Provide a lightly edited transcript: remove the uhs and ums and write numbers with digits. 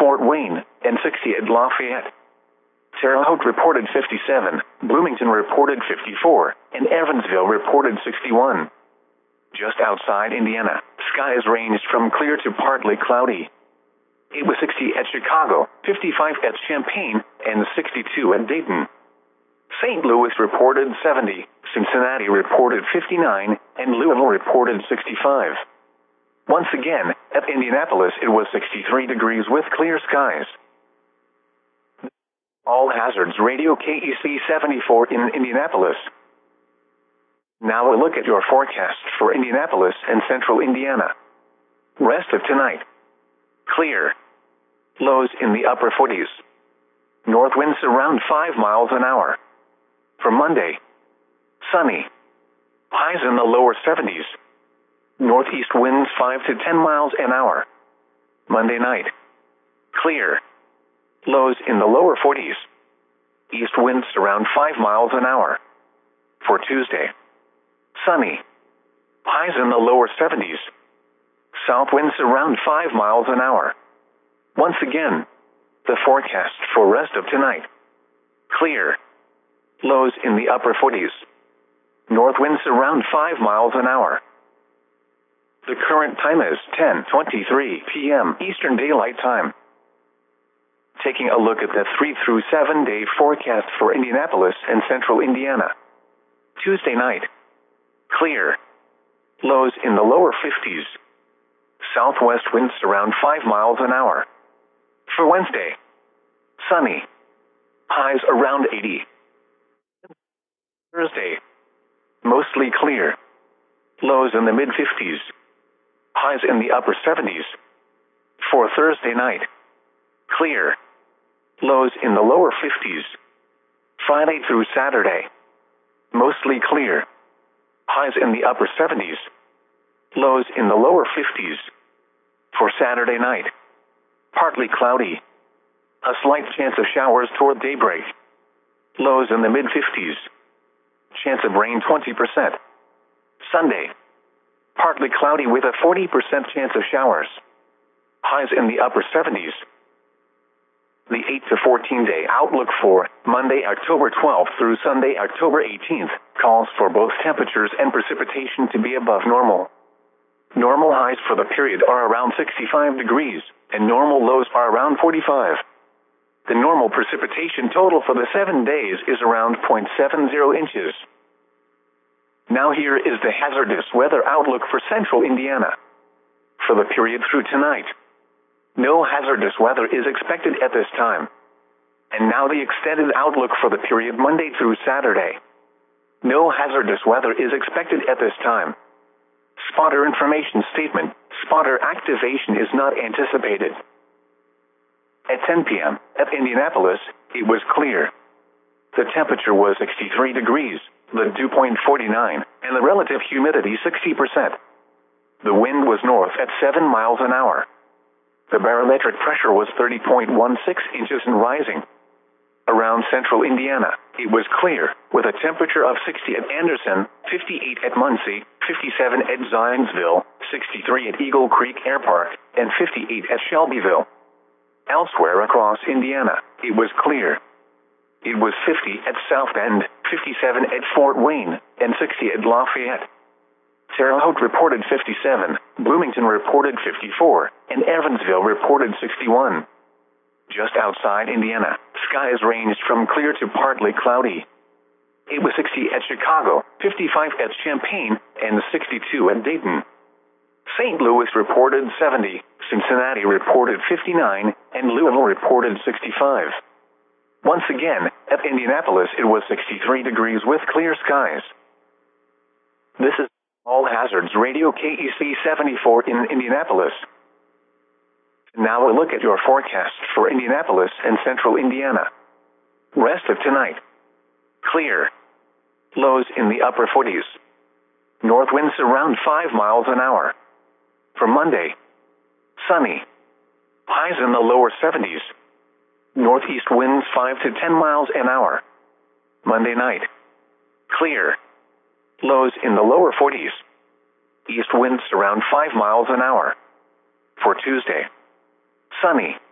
Fort Wayne, and 60 at Lafayette. Terre Haute reported 57, Bloomington reported 54, and Evansville reported 61. Just outside Indiana, skies ranged from clear to partly cloudy. It was 60 at Chicago, 55 at Champaign, and 62 at Dayton. St. Louis reported 70, Cincinnati reported 59, and Louisville reported 65. Once again, at Indianapolis it was 63 degrees with clear skies. All Hazards Radio KEC 74 in Indianapolis. Now a look at your forecast for Indianapolis and central Indiana. Rest of tonight. Clear. Lows in the upper 40s. North winds around 5 miles an hour. For Monday. Sunny. Highs in the lower 70s. Northeast winds 5 to 10 miles an hour. Monday night. Clear. Lows in the lower 40s. East winds around 5 miles an hour. For Tuesday. Sunny. Highs in the lower 70s. South winds around 5 miles an hour. Once again, the forecast for rest of tonight. Clear. Lows in the upper 40s. North winds around 5 miles an hour. The current time is 10:23 p.m. Eastern Daylight Time. Taking a look at the 3 through 7 day forecast for Indianapolis and central Indiana. Tuesday night. Clear. Lows in the lower 50s. Southwest winds around 5 miles an hour. For Wednesday. Sunny. Highs around 80. Thursday. Mostly clear. Lows in the mid-50s. Highs in the upper 70s. For Thursday night. Clear. Lows in the lower 50s. Friday through Saturday. Mostly clear. Highs in the upper 70s. Lows in the lower 50s. For Saturday night. Partly cloudy. A slight chance of showers toward daybreak. Lows in the mid-50s. Chance of rain 20%. Sunday. Partly cloudy with a 40% chance of showers. Highs in the upper 70s. The 8 to 14 day outlook for Monday, October 12th through Sunday, October 18th, calls for both temperatures and precipitation to be above normal. Normal highs for the period are around 65 degrees, and normal lows are around 45. The normal precipitation total for the 7 days is around 0.70 inches. Now here is the hazardous weather outlook for central Indiana. For the period through tonight. No hazardous weather is expected at this time. And now the extended outlook for the period Monday through Saturday. No hazardous weather is expected at this time. Spotter information statement. Spotter activation is not anticipated. At 10 p.m. at Indianapolis, it was clear. The temperature was 63 degrees, the dew point 49, and the relative humidity 60%. The wind was north at 7 miles an hour. The barometric pressure was 30.16 inches and rising. Around central Indiana, it was clear, with a temperature of 60 at Anderson, 58 at Muncie, 57 at Zionsville, 63 at Eagle Creek Air Park, and 58 at Shelbyville. Elsewhere across Indiana, it was clear. It was 50 at South Bend, 57 at Fort Wayne, and 60 at Lafayette. Terre Haute reported 57, Bloomington reported 54, and Evansville reported 61. Just outside Indiana, skies ranged from clear to partly cloudy. It was 60 at Chicago, 55 at Champaign, and 62 at Dayton. St. Louis reported 70, Cincinnati reported 59, and Louisville reported 65. Once again, at Indianapolis it was 63 degrees with clear skies. This is All Hazards Radio KEC 74 in Indianapolis. Now a look at your forecast for Indianapolis and central Indiana. Rest of tonight. Clear. Lows in the upper 40s. North winds around 5 miles an hour. For Monday. Sunny. Highs in the lower 70s. Northeast winds 5 to 10 miles an hour. Monday night. Clear. Lows in the lower 40s. East winds around 5 miles an hour. For Tuesday. Sunny.